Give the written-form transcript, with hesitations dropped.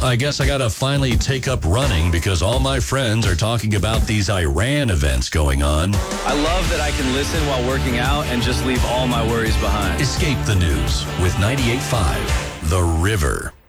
I guess I got to finally take up running because all my friends are talking about these Iran events going on. I love that I can listen while working out and just leave all my worries behind. Escape the news with 98.5 The River.